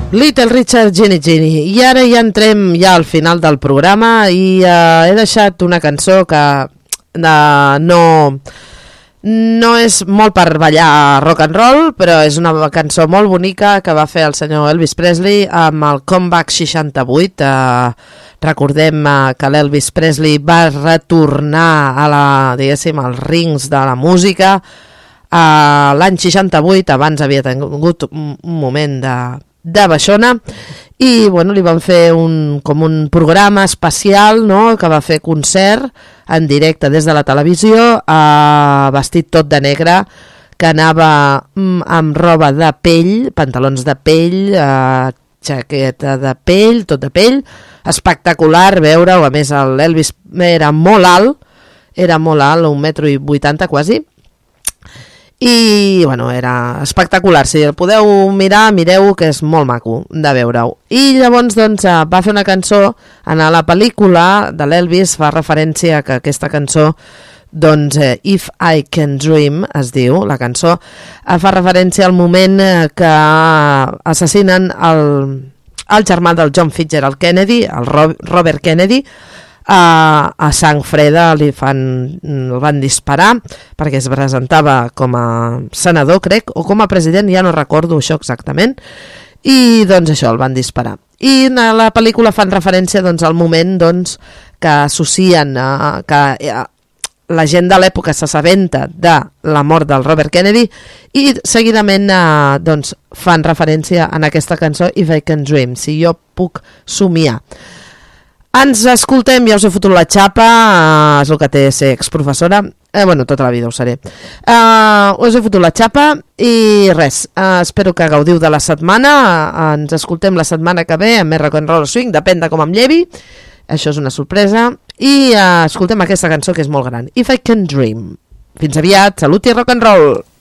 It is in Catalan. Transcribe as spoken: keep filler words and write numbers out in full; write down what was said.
Little Richard, Ginny Ginny. I ara ja entrem ja al final del programa i uh, he deixat una cançó que uh, no, no és molt per ballar rock and roll, però és una cançó molt bonica que va fer el senyor Elvis Presley amb el Comeback seixanta-vuit. Uh, recordem uh, que l'Elvis Presley va retornar a la, diguéssim, als rings de la música uh, l'any seixanta-vuit. Abans havia tingut un, un moment de de baixona i bueno, li van fer un, com un programa especial, no?, que va fer concert en directe des de la televisió, eh, vestit tot de negre, que anava mm, amb roba de pell, pantalons de pell, eh, jaqueta de pell, tot de pell, espectacular veure-ho. A més l'Elvis era molt alt, era molt alt, un metro i vuitanta quasi, i bueno, era espectacular. Si el podeu mirar, mireu, que és molt maco de veure-ho. I llavors doncs va fer una cançó en la pel·lícula de l'Elvis, fa referència a que aquesta cançó, doncs eh, If I Can Dream es diu la cançó, eh, fa referència al moment eh, que assassinen el, el germà del John Fitzgerald Kennedy, el Robert Kennedy. A, a sang freda li fan, el van disparar perquè es presentava com a senador, crec, o com a president, ja no recordo això exactament, i doncs això, el van disparar. I a la pel·lícula fan referència doncs, al moment doncs, que associen a, que a, la gent de l'època s'assabenta de la mort del Robert Kennedy i seguidament a, doncs, fan referència en aquesta cançó If I Can Dream, si jo puc somiar. Ens escoltem, ja us he fotut la xapa, uh, és el que té ser exprofessora, eh, bueno, tota la vida ho seré. Uh, us he fotut la xapa i res, uh, espero que gaudiu de la setmana, uh, ens escoltem la setmana que ve amb més rock and roll swing, depèn de com em llevi, això és una sorpresa, i uh, escoltem aquesta cançó que és molt gran, If I Can Dream. Fins aviat, salut i rock and roll!